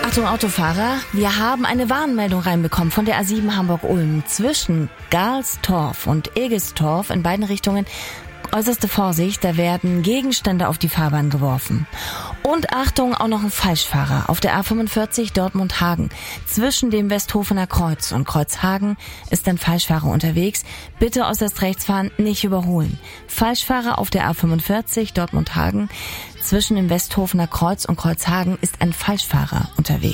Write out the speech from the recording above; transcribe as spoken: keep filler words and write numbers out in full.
Achtung Autofahrer, wir haben eine Warnmeldung reinbekommen von der A sieben Hamburg-Ulm. Zwischen Galstorf und Egestorf in beiden Richtungen äußerste Vorsicht, da werden Gegenstände auf die Fahrbahn geworfen. Und Achtung, auch noch ein Falschfahrer auf der A fünfundvierzig Dortmund-Hagen. Zwischen dem Westhofener Kreuz und Kreuzhagen ist ein Falschfahrer unterwegs. Bitte äußerst rechts fahren, nicht überholen. Falschfahrer auf der A fünfundvierzig Dortmund-Hagen. Zwischen dem Westhofener Kreuz und Kreuzhagen ist ein Falschfahrer unterwegs.